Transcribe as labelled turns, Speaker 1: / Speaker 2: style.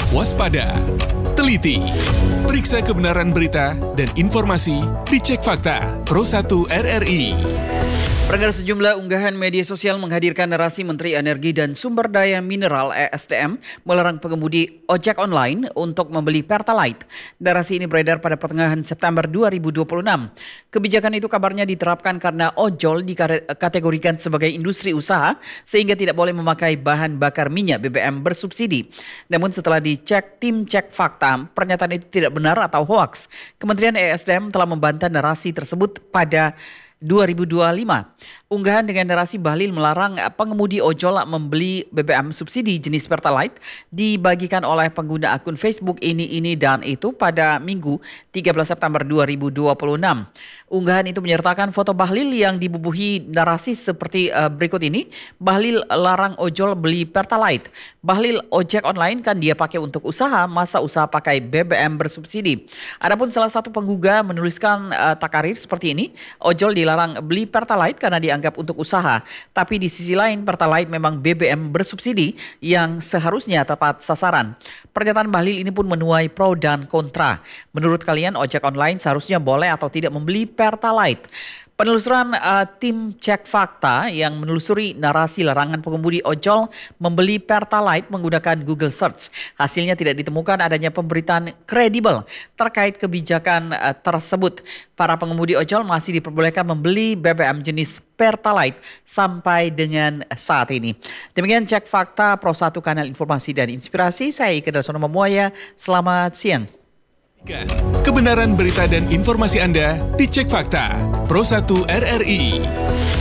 Speaker 1: Waspada, teliti, periksa kebenaran berita dan informasi dicek fakta Pro 1 RRI.
Speaker 2: Pendengar, sejumlah unggahan media sosial menghadirkan narasi Menteri Energi dan Sumber Daya Mineral (ESDM) melarang pengemudi ojek online untuk membeli Pertalite. Narasi ini beredar pada pertengahan September 2026. Kebijakan itu kabarnya diterapkan karena ojol dikategorikan sebagai industri usaha sehingga tidak boleh memakai bahan bakar minyak BBM bersubsidi. Namun setelah dicek tim cek fakta, pernyataan itu tidak benar atau hoaks. Kementerian ESDM telah membantah narasi tersebut pada 2025. Unggahan dengan narasi bahlil melarang pengemudi ojol membeli BBM subsidi jenis Pertalite dibagikan oleh pengguna akun Facebook ini dan itu pada Minggu 13 September 2026. Unggahan itu menyertakan foto bahlil yang dibubuhi narasi seperti berikut ini. Bahlil larang ojol beli Pertalite. Bahlil ojek online kan dia pakai untuk usaha, masa usaha pakai BBM bersubsidi. Adapun salah satu pengguna menuliskan takarir seperti ini, ojol dilarang beli Pertalite karena dianggap untuk usaha. Tapi di sisi lain Pertalite memang BBM bersubsidi yang seharusnya tepat sasaran. Pernyataan bahlil ini pun menuai pro dan kontra. Menurut kalian ojek online seharusnya boleh atau tidak membeli Pertalite? Penelusuran tim cek fakta yang menelusuri narasi larangan pengemudi ojol membeli Pertalite menggunakan Google Search. Hasilnya tidak ditemukan adanya pemberitaan kredibel terkait kebijakan tersebut. Para pengemudi ojol masih diperbolehkan membeli BBM jenis Pertalite sampai dengan saat ini. Demikian cek fakta Pro 1 Kanal Informasi dan Inspirasi. Saya Ika Darsono Memuaya. Selamat siang.
Speaker 1: Kebenaran berita dan informasi Anda dicek fakta Pro 1 RRI.